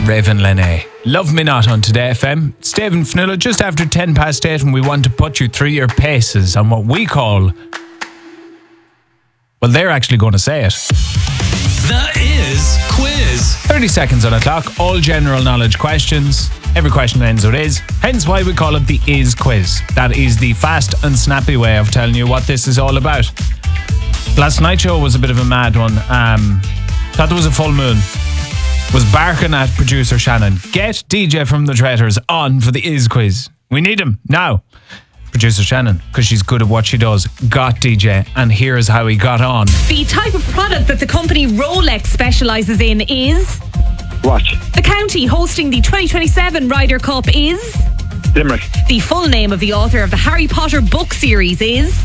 Raven Lene. Love Me Not on Today FM. It's Dave and Fnilla just after 8:10 and we want to put you through your paces on what we call... Well, they're actually going to say it. The Is Quiz. 30 seconds on the clock, all general knowledge questions. Every question ends with is, hence why we call it the Is Quiz. That is the fast and snappy way of telling you what this is all about. Last night's show was a bit of a mad one. Thought there was a full moon. Was barking at producer Shannon. Get DJ from the Traitors on for the Is Quiz. We need him now. Producer Shannon, because she's good at what she does, got DJ, and here's how he got on. The type of product that the company Rolex specialises in is... Watch. The county hosting the 2027 Ryder Cup is... Limerick. The full name of the author of the Harry Potter book series is...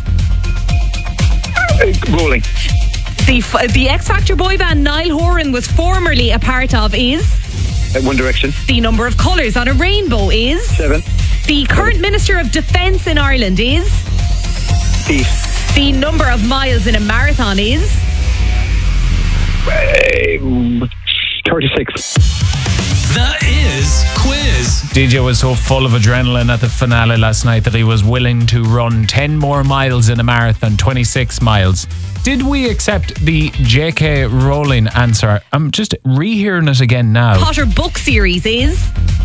Rolling. The X Factor boy band Niall Horan was formerly a part of is... One Direction. The number of colours on a rainbow is... 7. The current Minister of Defence in Ireland is... 8. The number of miles in a marathon is... 36. The Is Quiz. DJ was so full of adrenaline at the finale last night that he was willing to run 10 more miles in a marathon, 26 miles. Did we accept the J.K. Rowling answer? I'm just rehearing it again now. Potter book series is...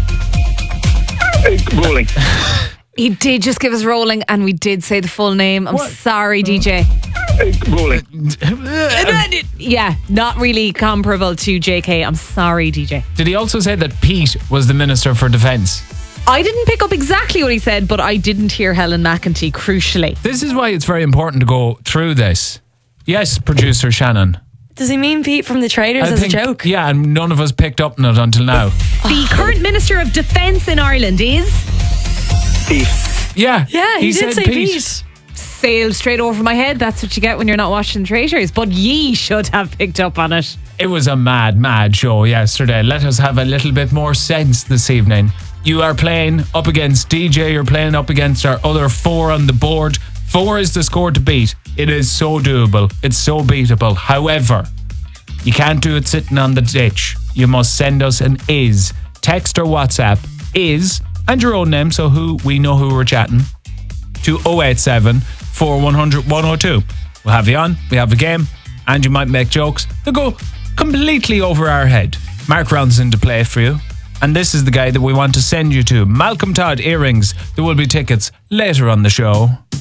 Rolling. He did just give us Rolling, and we did say the full name. I'm sorry, DJ. Rolling. Yeah, not really comparable to JK. I'm sorry, DJ. Did he also say that Pete was the Minister for Defence? I didn't pick up exactly what he said, but I didn't hear Helen McEntee, crucially. This is why it's very important to go through this. Yes, producer Shannon. Does he mean Pete from the Traitors as a joke? Yeah, and none of us picked up on it until now. The current Minister of Defence in Ireland is... Pete. Yeah, he did say Pete. Sailed straight over my head. That's what you get when you're not watching Traitors. But ye should have picked up on it. It was a mad, mad show yesterday. Let us have a little bit more sense this evening. You are playing up against DJ. You're playing up against our other 4 on the board. 4 is the score to beat. It is so doable. It's so beatable. However, you can't do it sitting on the ditch. You must send us an is. Text or WhatsApp is and your own name, so we know who we're chatting, to 087 4100 102. We'll have you on, we have a game, and you might make jokes that go completely over our head. Mark Round's in to play for you, and this is the guy that we want to send you to. Malcolm Todd Earrings. There will be tickets later on the show.